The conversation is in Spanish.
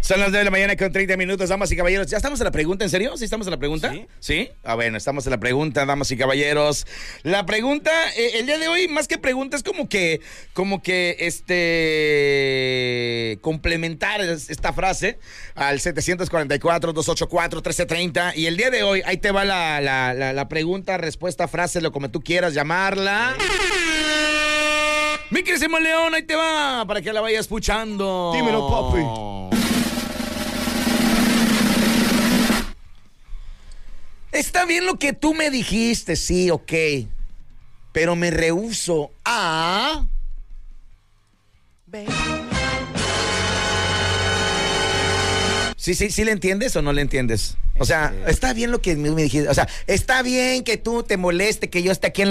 Son las 9 de la mañana con 30 minutos, damas y caballeros. ¿Ya estamos en la pregunta? ¿En serio? ¿Sí estamos en la pregunta? ¿Sí? Bueno, estamos en la pregunta, damas y caballeros. La pregunta, el día de hoy, más que pregunta, es como que complementar esta frase al 744-284-1330. Y el día de hoy, ahí te va la pregunta, respuesta, frase, lo como tú quieras llamarla. Mi querísimo León, ahí te va, para que la vayas escuchando. Dímelo, papi. Está bien lo que tú me dijiste, sí, ok. Pero me rehúso a... ¿Sí le entiendes o no le entiendes? O sea, está bien lo que me dijiste. O sea, está bien que tú te moleste, que yo esté aquí en